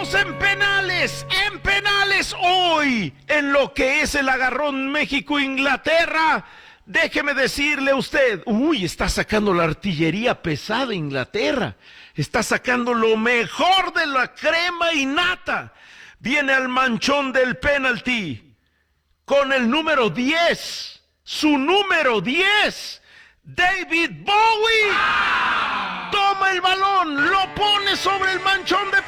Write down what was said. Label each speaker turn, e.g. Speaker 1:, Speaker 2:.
Speaker 1: Estamos en penales hoy, en lo que es el agarrón México-Inglaterra. Déjeme decirle a usted, está sacando la artillería pesada Inglaterra, está sacando lo mejor de la crema y nata. Viene al manchón del penalti con el número 10, su número 10, David Bowie. Toma el balón, lo pone sobre el manchón del